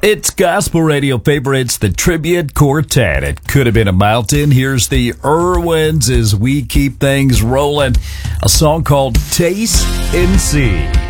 It's gospel radio favorites, the Tribute Quartet. It could have been a mountain. Here's the Irwins as we keep things rolling. A song called Taste and See.